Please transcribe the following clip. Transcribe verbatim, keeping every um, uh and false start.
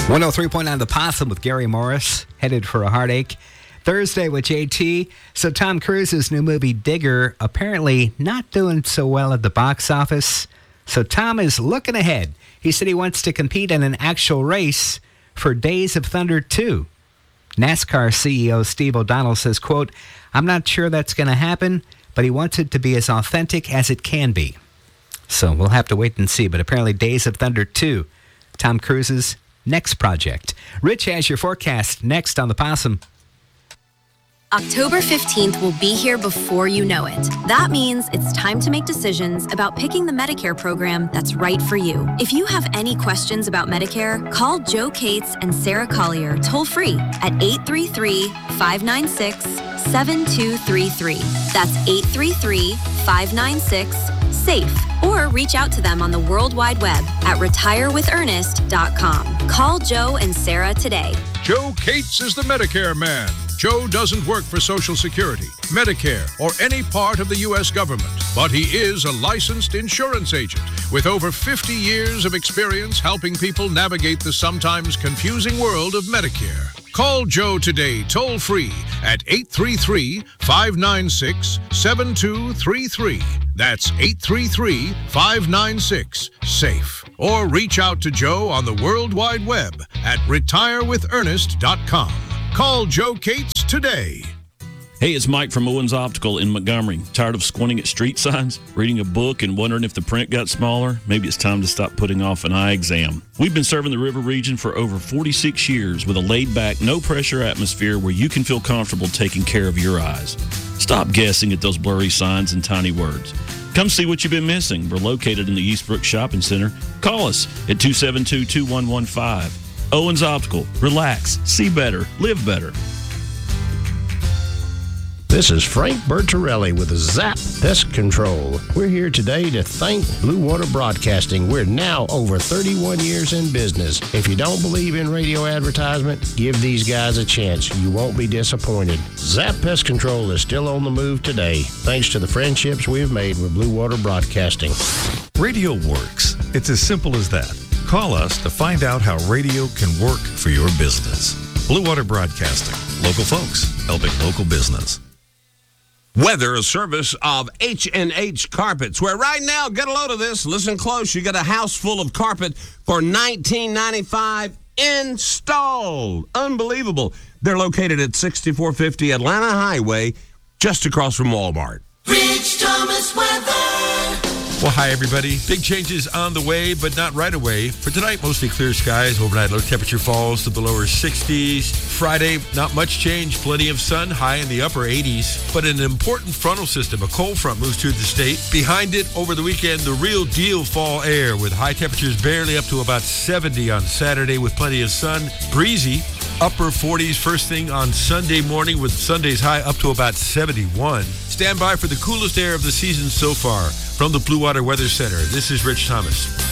one oh three point nine The Possum with Gary Morris, headed for a heartache. Thursday with J T. So Tom Cruise's new movie, Digger, apparently not doing so well at the box office. So Tom is looking ahead. He said he wants to compete in an actual race for Days of Thunder two. NASCAR C E O Steve O'Donnell says, quote, "I'm not sure that's going to happen, but he wants it to be as authentic as it can be." So we'll have to wait and see. But apparently Days of Thunder two, Tom Cruise's next project. Rich has your forecast next on The Possum. October fifteenth will be here before you know it. That means it's time to make decisions about picking the Medicare program that's right for you. If you have any questions about Medicare, call Joe Cates and Sarah Collier toll-free at eight three three, five nine six, seven two three three. That's eight three three, five nine six, SAFE. Or reach out to them on the World Wide Web at retire with ernest dot com. Call Joe and Sarah today. Joe Cates is the Medicare man. Joe doesn't work for Social Security, Medicare, or any part of the U S government, but he is a licensed insurance agent with over fifty years of experience helping people navigate the sometimes confusing world of Medicare. Call Joe today, toll-free, at eight three three, five nine six, seven two three three. That's eight three three, five nine six, SAFE. Or reach out to Joe on the World Wide Web at retire with ernest dot com. Call Joe Cates today. Hey, it's Mike from Owens Optical in Montgomery. Tired of squinting at street signs, reading a book, and wondering if the print got smaller? Maybe it's time to stop putting off an eye exam. We've been serving the River region for over forty-six years with a laid-back, no-pressure atmosphere where you can feel comfortable taking care of your eyes. Stop guessing at those blurry signs and tiny words. Come see what you've been missing. We're located in the Eastbrook Shopping Center. Call us at two seven two, two one one five. Owens Optical. Relax, see better, live better. This is Frank Bertorelli with Zap Pest Control. We're here today to thank Blue Water Broadcasting. We're now over thirty-one years in business. If you don't believe in radio advertisement, give these guys a chance. You won't be disappointed. Zap Pest Control is still on the move today, thanks to the friendships we've made with Blue Water Broadcasting. Radio works. It's as simple as that. Call us to find out how radio can work for your business. Blue Water Broadcasting. Local folks helping local business. Weather, a service of H and H Carpets, where right now, get a load of this, listen close, you get a house full of carpet for nineteen ninety-five installed. Unbelievable. They're located at sixty-four fifty Atlanta Highway, just across from Walmart. Rich Thomas weather. Well, hi, everybody. Big changes on the way, but not right away. For tonight, mostly clear skies. Overnight, low temperature falls to the lower sixties. Friday, not much change. Plenty of sun, high in the upper eighties. But an important frontal system, a cold front, moves through the state. Behind it, over the weekend, the real deal fall air with high temperatures barely up to about seventy on Saturday with plenty of sun. Breezy, upper forties first thing on Sunday morning with Sunday's high up to about seventy-one. Stand by for the coolest air of the season so far. From the Blue Water Weather Center, this is Rich Thomas.